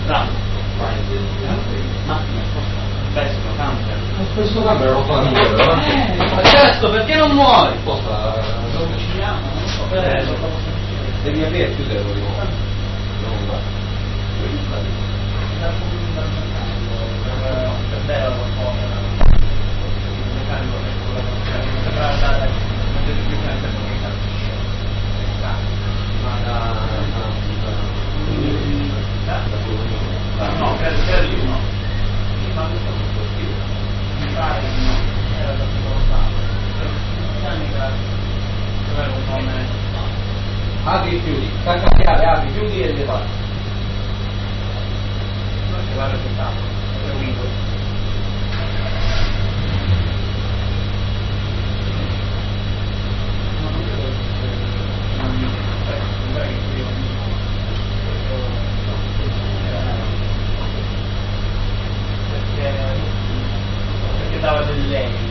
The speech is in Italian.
Questo camper lo fa migliore. Certo, perché non muori? Sposta. Devi aprire e chiudere di nuovo. Non va. No, credo di no. Mi fanno tutto schifo. Mi pare di no. Era da piccolo stato. Per anni che avevo un nome. Apri e chiudi, stacca la chiave, apri, chiudi e le fai. Non c'è il risultato. È Windows. Non credo che non mi sembra che io perché dava del lei